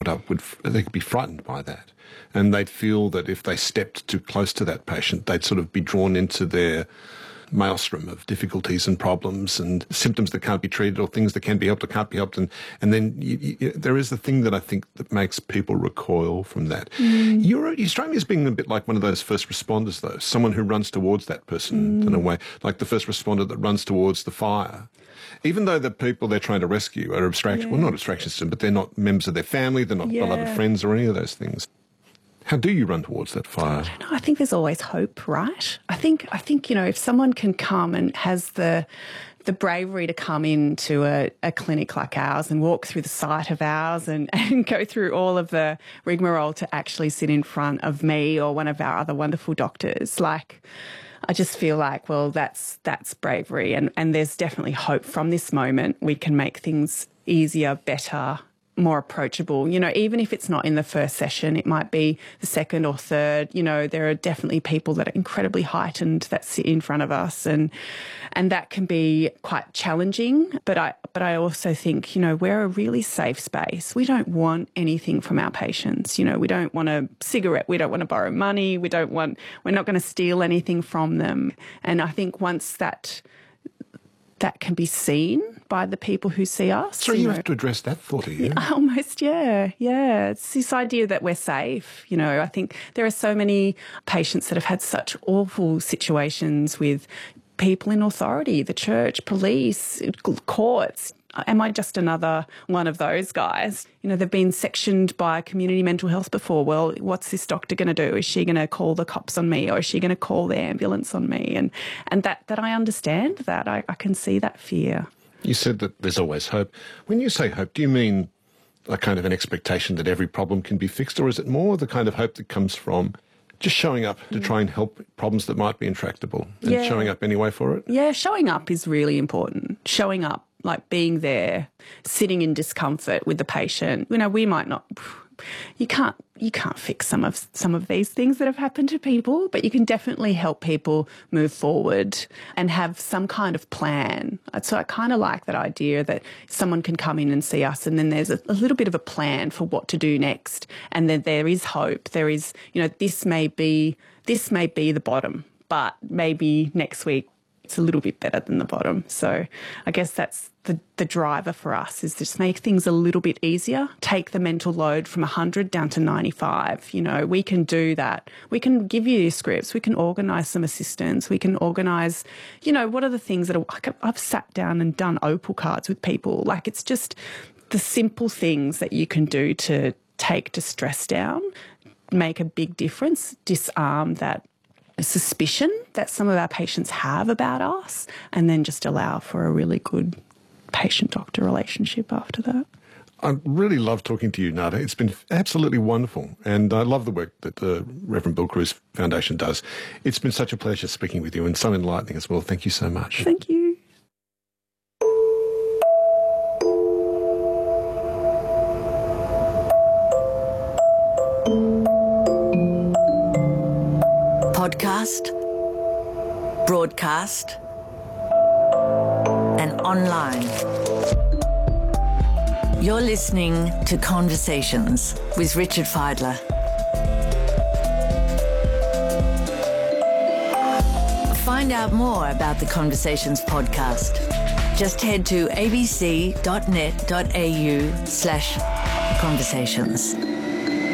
put up with, they could be frightened by that. And they'd feel that if they stepped too close to that patient, they'd sort of be drawn into their maelstrom of difficulties and problems and symptoms that can't be treated or things that can be helped or can't be helped. And then there is the thing that I think that makes people recoil from that. You strike me as being a bit like one of those first responders, though, someone who runs towards that person in a way, like the first responder that runs towards the fire. Even though the people they're trying to rescue are abstraction, well, not abstraction system, but they're not members of their family, they're not beloved friends or any of those things. How do you run towards that fire? I don't know. I think there's always hope, right? I think if someone can come and has the bravery to come into a clinic like ours and walk through the site of ours and go through all of the rigmarole to actually sit in front of me or one of our other wonderful doctors, I just feel like, well, that's bravery, and there's definitely hope from this moment. We can make things easier, better, more approachable. Even if it's not in the first session, it might be the second or third. There are definitely people that are incredibly heightened that sit in front of us, and that can be quite challenging. But I also think, we're a really safe space. We don't want anything from our patients. We don't want a cigarette. We don't want to borrow money. We're not going to steal anything from them. And I think once that can be seen by the people who see us. So you have to address that thought, you? Almost, yeah. It's this idea that we're safe. I think there are so many patients that have had such awful situations with people in authority, the church, police, courts. Am I just another one of those guys? They've been sectioned by community mental health before. Well, what's this doctor going to do? Is she going to call the cops on me, or is she going to call the ambulance on me? And that I understand that. I can see that fear. You said that there's always hope. When you say hope, do you mean a kind of an expectation that every problem can be fixed, or is it more the kind of hope that comes from just showing up to try and help problems that might be intractable and showing up anyway for it? Yeah, showing up is really important. Showing up, like being there, sitting in discomfort with the patient. We might not... You can't fix some of these things that have happened to people, but you can definitely help people move forward and have some kind of plan. So I kind of like that idea that someone can come in and see us, and then there's a little bit of a plan for what to do next, and then there is hope. There is, this may be the bottom, but maybe next week it's a little bit better than the bottom. So I guess that's the driver for us, is just make things a little bit easier, take the mental load from 100 down to 95. We can do that. We can give you scripts. We can organise some assistance. We can organise, what are the things that I've sat down and done opal cards with people. It's just the simple things that you can do to take distress down, make a big difference, disarm that suspicion that some of our patients have about us, and then just allow for a really good patient-doctor relationship after that. I really love talking to you, Nada. It's been absolutely wonderful, and I love the work that the Reverend Bill Cruz Foundation does. It's been such a pleasure speaking with you, and so enlightening as well. Thank you so much. Thank you. Podcast, broadcast, and online. You're listening to Conversations with Richard Fidler. Find out more about the Conversations podcast. Just head to abc.net.au/conversations.